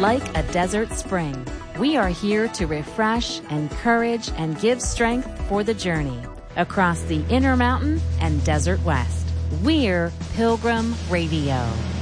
like a desert spring. We are here to refresh, encourage, and give strength for the journey across the Intermountain and Desert West. We're Pilgrim Radio.